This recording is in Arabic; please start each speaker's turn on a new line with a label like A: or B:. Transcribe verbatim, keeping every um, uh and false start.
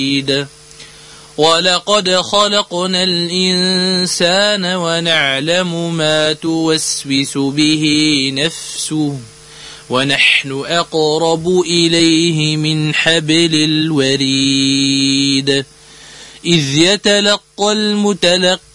A: ولقد خلقنا الإنسان ونعلم ما توسوس به نفسه ونحن أقرب إليه من حبل الوريد إذ يتلقى المتلقى